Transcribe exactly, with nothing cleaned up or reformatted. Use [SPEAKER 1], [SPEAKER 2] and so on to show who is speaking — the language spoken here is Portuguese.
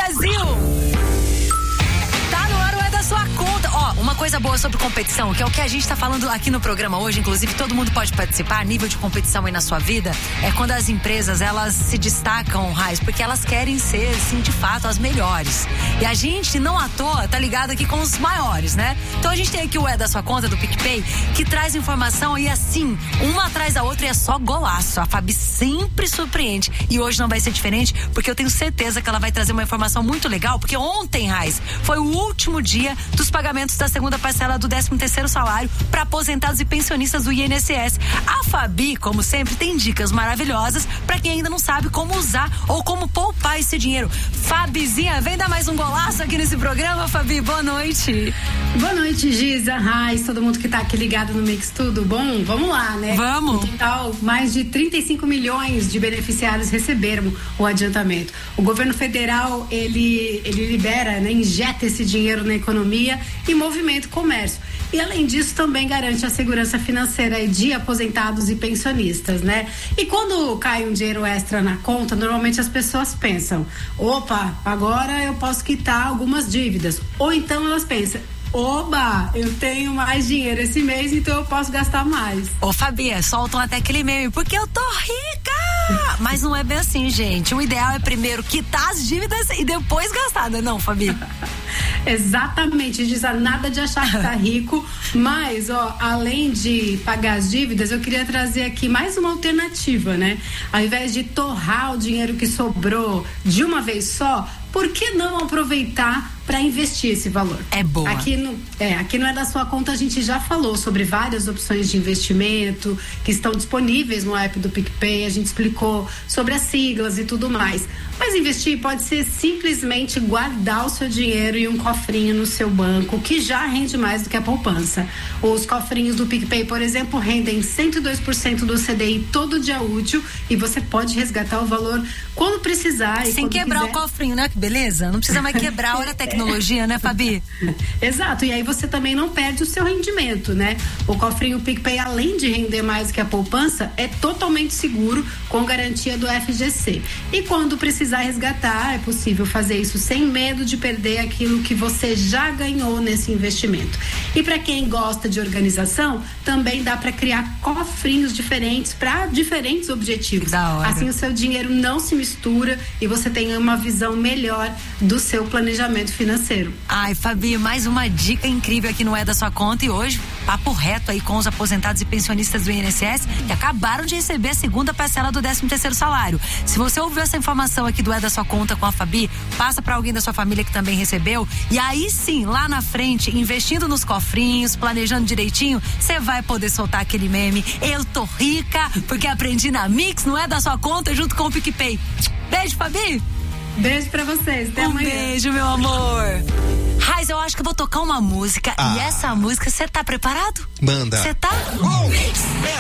[SPEAKER 1] Brasil! Tá no ar o É da Sua Conta. Ó, uma coisa boa sobre competição, que é o que a gente tá falando aqui no programa hoje, inclusive todo mundo pode participar, nível de competição aí na sua vida, é quando as empresas, elas se destacam, Raiz, porque elas querem ser, sim, de fato, as melhores. E a gente, não à toa, tá ligado aqui com os maiores, né? Então a gente tem aqui o É da Sua Conta, do PicPay, que traz informação e assim, uma atrás da outra e é só golaço. A Fabi sempre surpreende. E hoje não vai ser diferente, porque eu tenho certeza que ela vai trazer uma informação muito legal, porque ontem, Raiz, foi o último dia dos pagamentos da segunda parcela do décimo terceiro salário para aposentados e pensionistas do I N S S. A Fabi, como sempre, tem dicas maravilhosas para quem ainda não sabe como usar ou como poupar esse dinheiro. Fabizinha, vem dar mais um golaço aqui nesse programa, Fabi. Boa noite.
[SPEAKER 2] Boa noite, Giza, Raiz, todo mundo que tá aqui ligado no Mix, tudo bom? Vamos lá, né?
[SPEAKER 1] Vamos.
[SPEAKER 2] No total, mais de trinta e cinco milhões de beneficiários receberam o adiantamento. O governo federal, ele, ele libera, né, injeta esse dinheiro na economia e movimenta o comércio. E além disso, também garante a segurança financeira de aposentados e pensionistas, né? E quando cai um dinheiro extra na conta, normalmente as pessoas pensam, opa, agora eu posso quitar algumas dívidas. Ou então elas pensam, oba, eu tenho mais dinheiro esse mês, então eu posso gastar mais.
[SPEAKER 1] Ô, Fabi, soltam até aquele meme, porque eu tô rica! Mas não é bem assim, gente. O ideal é primeiro quitar as dívidas e depois gastar, não é não, Fabi?
[SPEAKER 2] Exatamente, diz nada de achar que tá rico, mas, ó, além de pagar as dívidas, eu queria trazer aqui mais uma alternativa, né? Ao invés de torrar o dinheiro que sobrou de uma vez só, por que não aproveitar para investir esse valor?
[SPEAKER 1] É boa.
[SPEAKER 2] Aqui no, é, aqui no É da Sua Conta a gente já falou sobre várias opções de investimento que estão disponíveis no app do PicPay, a gente explicou sobre as siglas e tudo mais. Mas investir pode ser simplesmente guardar o seu dinheiro em um cofrinho no seu banco, que já rende mais do que a poupança. Os cofrinhos do PicPay, por exemplo, rendem cento e dois por cento do C D I todo dia útil e você pode resgatar o valor quando precisar.
[SPEAKER 1] Sem quebrar quiser. O cofrinho, né? Que beleza? Não precisa mais quebrar, olha a tecnologia, né, Fabi?
[SPEAKER 2] Exato, e aí você também não perde o seu rendimento, né? O cofrinho PicPay, além de render mais do que a poupança, é totalmente seguro, com garantia do F G C. E quando precisar resgatar, é possível fazer isso sem medo de perder aquilo que você já ganhou nesse investimento. E para quem gosta de organização, também dá para criar cofrinhos diferentes para diferentes objetivos.
[SPEAKER 1] Da hora.
[SPEAKER 2] Assim o seu dinheiro não se mistura e você tem uma visão melhor do seu planejamento financeiro.
[SPEAKER 1] Ai, Fabi, mais uma dica incrível aqui no É da Sua Conta, e hoje, papo reto aí com os aposentados e pensionistas do I N S S que acabaram de receber a segunda parcela do décimo terceiro salário. Se você ouviu essa informação aqui do É da Sua Conta com a Fabi, passa para alguém da sua família que também recebeu, e aí sim, lá na frente, investindo nos cofrinhos, planejando direitinho, você vai poder soltar aquele meme, eu tô rica, porque aprendi na Mix, não É da Sua Conta, junto com o PicPay. Beijo, Fabi!
[SPEAKER 2] Beijo pra vocês, até
[SPEAKER 1] um
[SPEAKER 2] amanhã.
[SPEAKER 1] Beijo, meu amor. Raiz, eu acho que eu vou tocar uma música, ah. e essa música, você tá preparado?
[SPEAKER 3] Manda.
[SPEAKER 1] Você tá?
[SPEAKER 3] Oh.